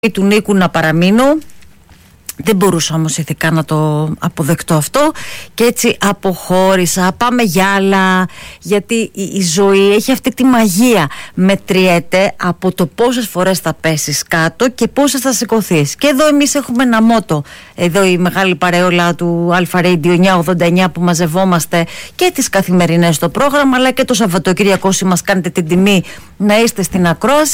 του Νίκου να παραμείνω. Δεν μπορούσα όμως ηθικά να το αποδεκτώ αυτό και έτσι αποχώρησα. Πάμε για άλλα, γιατί η ζωή έχει αυτή τη μαγεία. Μετριέται από το πόσες φορές θα πέσεις κάτω και πόσες θα σηκωθείς. Και εδώ εμείς έχουμε ένα μότο. Εδώ η μεγάλη παρεόλα του Αλφα Radio 989 που μαζευόμαστε και τις καθημερινές στο πρόγραμμα, αλλά και το Σαββατοκύριακο όσοι μας κάνετε την τιμή να είστε στην ακρόαση.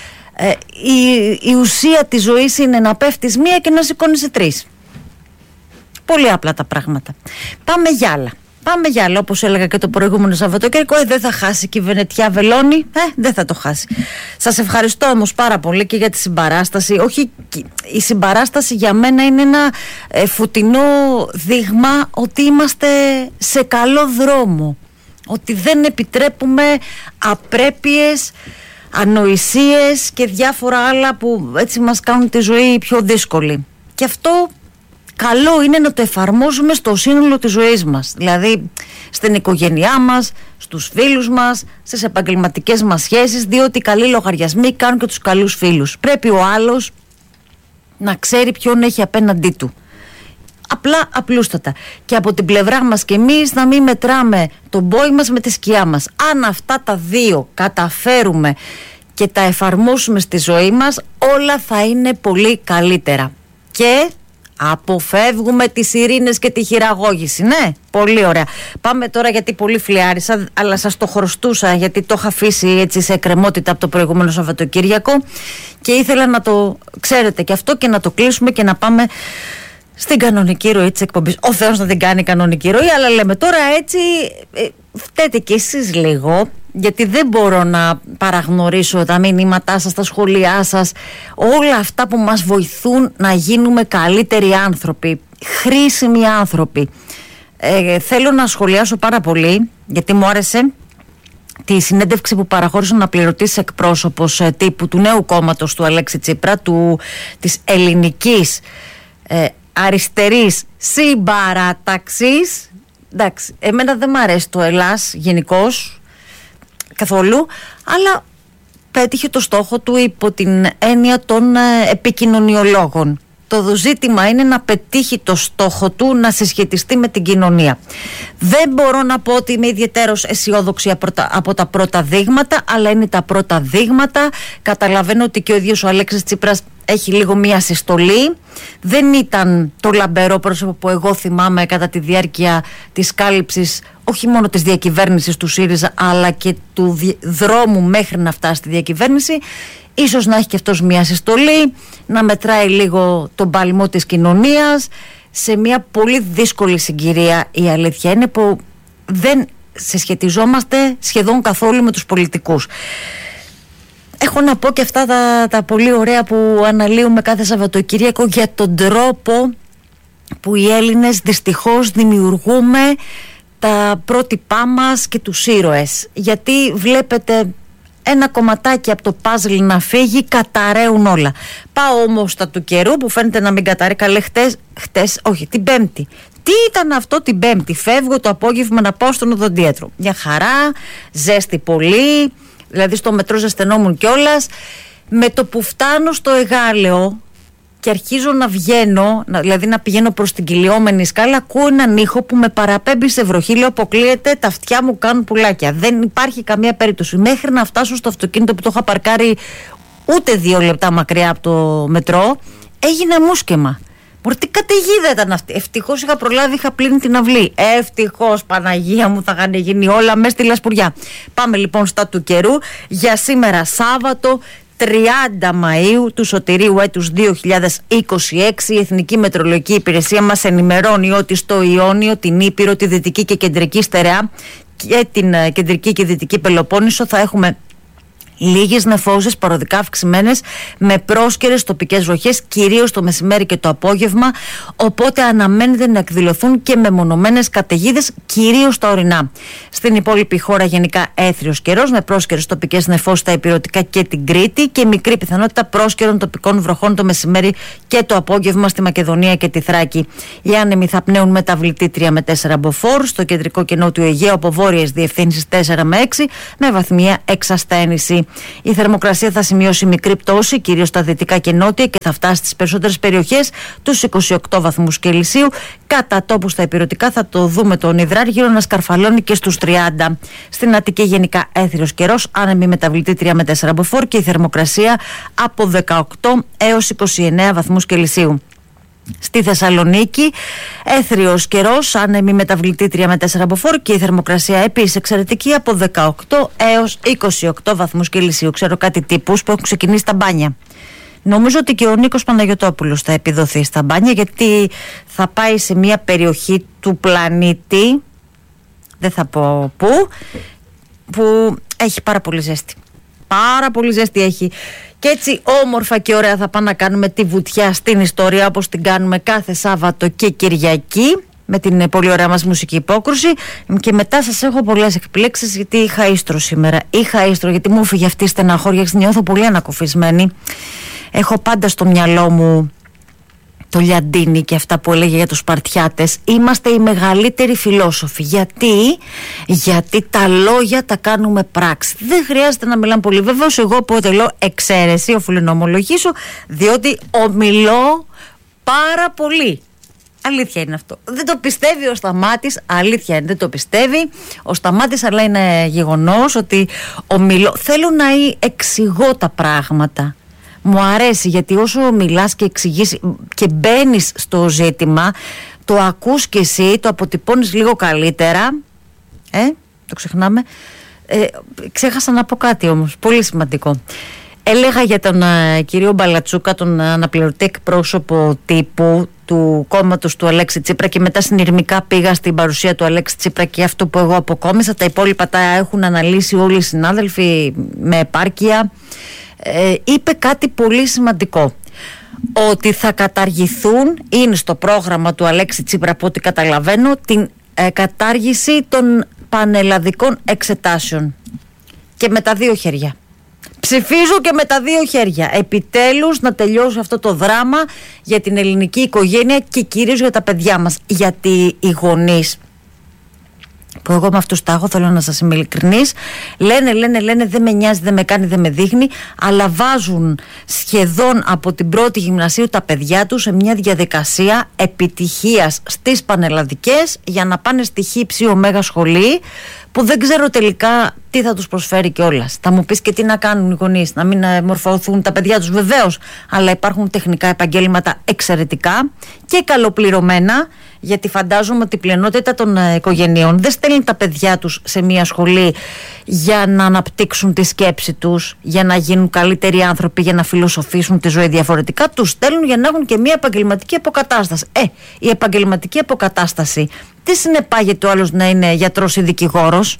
Η ουσία της ζωής είναι να πέφτεις μία και να σηκώνεσαι τρεις. Πολύ απλά τα πράγματα. Πάμε για άλλα. Όπως έλεγα και το προηγούμενο Σαββατοκύριακο, δεν θα χάσει και η Βενετιά Βελώνη. Δεν θα το χάσει. Σας ευχαριστώ όμως πάρα πολύ και για τη συμπαράσταση. Όχι, η συμπαράσταση για μένα είναι ένα φωτεινό δείγμα ότι είμαστε σε καλό δρόμο. Ότι δεν επιτρέπουμε απρέπειες, ανοησίες και διάφορα άλλα που έτσι μας κάνουν τη ζωή πιο δύσκολη. Και αυτό καλό είναι να το εφαρμόζουμε στο σύνολο της ζωής μας. Δηλαδή στην οικογένειά μας, στους φίλους μας, στις επαγγελματικές μας σχέσεις, διότι οι καλοί λογαριασμοί κάνουν και τους καλούς φίλους. Πρέπει ο άλλος να ξέρει ποιον έχει απέναντί του. Απλούστατα. Και από την πλευρά μας και εμείς να μην μετράμε τον πόη μας με τη σκιά μας. Αν αυτά τα δύο καταφέρουμε και τα εφαρμόσουμε στη ζωή μας, όλα θα είναι πολύ καλύτερα. Και αποφεύγουμε τις ειρήνες και τη χειραγώγηση. Ναι, πολύ ωραία. Πάμε τώρα, γιατί πολύ φλιάρισα, αλλά σας το χρωστούσα, γιατί το είχα αφήσει έτσι σε εκκρεμότητα από το προηγούμενο Σαββατοκύριακο και ήθελα να το ξέρετε και αυτό και να το κλείσουμε και να πάμε στην κανονική ροή της εκπομπής. Ο Θεός να την κάνει κανονική ροή, αλλά λέμε τώρα έτσι, φταίτε κι εσείς λίγο, γιατί δεν μπορώ να παραγνωρίσω τα μηνύματά σας, τα σχόλιά σας, όλα αυτά που μας βοηθούν να γίνουμε καλύτεροι άνθρωποι, χρήσιμοι άνθρωποι. Θέλω να σχολιάσω πάρα πολύ, γιατί μου άρεσε τη συνέντευξη που παραχώρησε ο αναπληρωτής εκπρόσωπος τύπου του νέου κόμματος του Αλέξη Τσίπρα, της ελληνικής αριστερής συμπαράταξης. Εντάξει, εμένα δεν μ' αρέσει το Ελλάς γενικώς καθόλου, αλλά πέτυχε το στόχο του υπό την έννοια των επικοινωνιολόγων. Το ζήτημα είναι να πετύχει το στόχο του, να συσχετιστεί με την κοινωνία. Δεν μπορώ να πω ότι είμαι ιδιαιτέρως αισιόδοξη από τα πρώτα δείγματα, αλλά είναι τα πρώτα δείγματα. Καταλαβαίνω ότι και ο ίδιος ο Αλέξης Τσίπρας έχει λίγο μία συστολή. Δεν ήταν το λαμπερό πρόσωπο που εγώ θυμάμαι κατά τη διάρκεια της κάλυψης όχι μόνο της διακυβέρνησης του ΣΥΡΙΖΑ, αλλά και του δρόμου μέχρι να φτάσει στη διακυβέρνηση. Ίσως να έχει και αυτός μια συστολή, να μετράει λίγο τον παλμό της κοινωνίας σε μια πολύ δύσκολη συγκυρία. Η αλήθεια είναι που δεν συσχετιζόμαστε σχεδόν καθόλου με τους πολιτικούς. Έχω να πω και αυτά τα πολύ ωραία που αναλύουμε κάθε Σαββατοκύριακο για τον τρόπο που οι Έλληνες δυστυχώς δημιουργούμε τα πρότυπά μας και τους ήρωες. Γιατί βλέπετε ένα κομματάκι από το παζλ να φύγει, καταραίουν όλα. Πάω όμως στα του καιρού που φαίνεται να μην καταραίει. Καλέ την Πέμπτη. Τι ήταν αυτό την Πέμπτη? Φεύγω το απόγευμα να πάω στον οδοντίατρο. Μια χαρά, ζέστη πολύ, δηλαδή στο μετρό ζεσθενόμουν κιόλας. Με το που φτάνω στο Εγάλεο και αρχίζω να βγαίνω, δηλαδή να πηγαίνω προς την κυλιόμενη σκάλα, ακούω έναν ήχο που με παραπέμπει σε βροχή. Λέω, αποκλείεται, τα αυτιά μου κάνουν πουλάκια. Δεν υπάρχει καμία περίπτωση. Μέχρι να φτάσω στο αυτοκίνητο που το είχα παρκάρει ούτε 2 λεπτά μακριά από το μετρό, έγινε μουσκεμα. Μωρέ, τι καταιγίδα ήταν αυτή. Ευτυχώς είχα προλάβει, είχα πλύνει την αυλή. Ευτυχώς, Παναγία μου, θα είχαν γίνει όλα μέσα στη λασπουριά. Πάμε λοιπόν στα του καιρού για σήμερα Σάββατο, 30 Μαΐου του σωτηρίου έτους 2026. Η Εθνική Μετεωρολογική Υπηρεσία μας ενημερώνει ότι στο Ιόνιο, την Ήπειρο, τη Δυτική και Κεντρική Στερεά και την Κεντρική και Δυτική Πελοπόννησο θα έχουμε λίγες νεφώσεις παροδικά αυξημένες με πρόσκαιρες τοπικές βροχές, κυρίως το μεσημέρι και το απόγευμα, οπότε αναμένεται να εκδηλωθούν και μεμονωμένες καταιγίδες, κυρίως τα ορεινά. Στην υπόλοιπη χώρα γενικά έθριος καιρός με πρόσκαιρες τοπικές νεφώσεις στα ηπειρωτικά και την Κρήτη και μικρή πιθανότητα πρόσκαιρων τοπικών βροχών το μεσημέρι και το απόγευμα στη Μακεδονία και τη Θράκη. Οι άνεμοι θα πνέουν μεταβλητή 3 με 4 μποφόρ, στο κεντρικό και νότιο Αιγαίο από βόρειες διευθύνσεις 4 με 6 με βαθμία εξασθένηση. Η θερμοκρασία θα σημειώσει μικρή πτώση, κυρίως στα δυτικά και νότια, και θα φτάσει στις περισσότερες περιοχές τους 28 βαθμούς Κελσίου. Κατά τόπου στα ηπειρωτικά θα το δούμε τον υδράργυρο να σκαρφαλώνει και στους 30. Στην Αττική γενικά έθριος καιρός, άνεμη μεταβλητή 3 με 4 μποφόρ και η θερμοκρασία από 18 έως 29 βαθμούς Κελσίου. Στη Θεσσαλονίκη έθριος καιρός, άνεμη μεταβλητή 3 με 4 μποφόρ και η θερμοκρασία επίσης εξαιρετική από 18 έως 28 βαθμούς Κελσίου. Ξέρω κάτι τύπους που έχουν ξεκινήσει τα μπάνια. Νομίζω ότι και ο Νίκος Παναγιωτόπουλος θα επιδοθεί στα μπάνια, γιατί θα πάει σε μια περιοχή του πλανήτη, δεν θα πω που έχει πάρα πολύ ζέστη. Πάρα πολύ ζέστη έχει. Και έτσι όμορφα και ωραία θα πάμε να κάνουμε τη βουτιά στην ιστορία, όπως την κάνουμε κάθε Σάββατο και Κυριακή, με την πολύ ωραία μας μουσική υπόκρουση. Και μετά σας έχω πολλές εκπλήξεις, γιατί είχα ίστρο σήμερα. Είχα ίστρο γιατί μου έφυγε αυτή η στεναχώρια, νιώθω πολύ ανακουφισμένη. Έχω πάντα στο μυαλό μου το Λιαντίνι και αυτά που έλεγε για τους Σπαρτιάτες. Είμαστε οι μεγαλύτεροι φιλόσοφοι. Γιατί τα λόγια τα κάνουμε πράξη. Δεν χρειάζεται να μιλάμε πολύ. Βεβαίως εγώ αποτελώ εξαίρεση, οφείλω να ομολογήσω, διότι ομιλώ πάρα πολύ. Αλήθεια είναι αυτό. Δεν το πιστεύει ο Σταμάτης. Αλήθεια είναι, δεν το πιστεύει ο Σταμάτης, αλλά είναι γεγονός ότι ομιλώ. Θέλω να εξηγώ τα πράγματα. Μου αρέσει, γιατί όσο μιλάς και εξηγείς και μπαίνεις στο ζήτημα, το ακούς και εσύ, το αποτυπώνεις λίγο καλύτερα. Το ξεχνάμε. Ξέχασα να πω κάτι όμως, πολύ σημαντικό. Έλεγα για τον κύριο Μπαλατσούκα, τον αναπληρωτή εκπρόσωπο τύπου του κόμματος του Αλέξη Τσίπρα, και μετά συνειρμικά πήγα στην παρουσία του Αλέξη Τσίπρα και αυτό που εγώ αποκόμισα. Τα υπόλοιπα τα έχουν αναλύσει όλοι οι συνάδελφοι με επάρκεια. Είπε κάτι πολύ σημαντικό, ότι θα καταργηθούν, είναι στο πρόγραμμα του Αλέξη Τσίπρα από ό,τι καταλαβαίνω, την κατάργηση των πανελλαδικών εξετάσεων. Και με τα δύο χέρια ψηφίζω, και με τα δύο χέρια. Επιτέλους να τελειώσει αυτό το δράμα για την ελληνική οικογένεια και κυρίως για τα παιδιά μας. Γιατί οι γονείς, που εγώ με αυτούς τα έχω, θέλω να σας είμαι ειλικρινής, λένε δεν με νοιάζει, δεν με κάνει, δεν με δείχνει, αλλά βάζουν σχεδόν από την πρώτη γυμνασίου τα παιδιά τους σε μια διαδικασία επιτυχίας στις πανελλαδικές για να πάνε στη χύψη ωμέγα σχολή, που δεν ξέρω τελικά τι θα τους προσφέρει κιόλας. Θα μου πεις, και τι να κάνουν οι γονείς, να μην μορφωθούν τα παιδιά τους? Βεβαίως, αλλά υπάρχουν τεχνικά επαγγέλματα εξαιρετικά και καλοπληρωμένα, γιατί φαντάζομαι ότι η πλειονότητα των οικογενειών δεν στέλνει τα παιδιά τους σε μια σχολή για να αναπτύξουν τη σκέψη τους, για να γίνουν καλύτεροι άνθρωποι, για να φιλοσοφήσουν τη ζωή διαφορετικά. Τους στέλνουν για να έχουν και μια επαγγελματική αποκατάσταση. Η επαγγελματική αποκατάσταση, τι συνεπάγεται ο άλλος να είναι γιατρός ή δικηγόρος?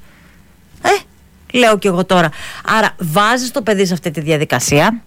Λέω κι εγώ τώρα. Άρα βάζεις το παιδί σε αυτή τη διαδικασία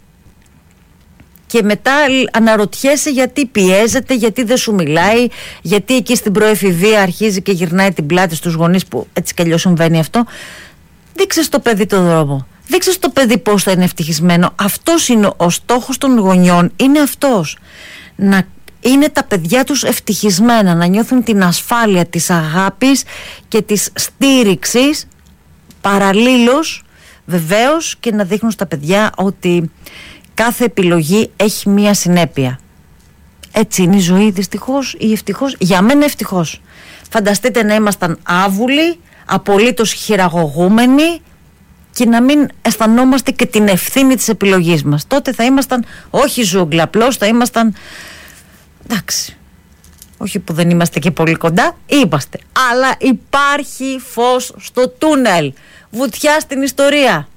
και μετά αναρωτιέσαι γιατί πιέζεται, γιατί δεν σου μιλάει, γιατί εκεί στην προεφηβεία αρχίζει και γυρνάει την πλάτη στους γονείς, που έτσι κι αλλιώς συμβαίνει αυτό. Δείξε στο παιδί το δρόμο. Δείξε στο παιδί πώς θα είναι ευτυχισμένο. Αυτός είναι ο στόχος των γονιών. Είναι αυτός. Να είναι τα παιδιά τους ευτυχισμένα, να νιώθουν την ασφάλεια της αγάπης και της στήριξης, παραλλήλως βεβαίως, και να δείχνουν στα παιδιά ότι κάθε επιλογή έχει μία συνέπεια. Έτσι είναι η ζωή, δυστυχώς ή ευτυχώς. Για μένα ευτυχώς. Φανταστείτε να ήμασταν άβουλοι, απολύτως χειραγωγούμενοι, και να μην αισθανόμαστε και την ευθύνη της επιλογής μας. Τότε θα ήμασταν όχι ζούγκλα, απλώς θα ήμασταν, εντάξει, όχι που δεν είμαστε και πολύ κοντά, είμαστε, αλλά υπάρχει φως στο τούνελ, βουτιά στην ιστορία.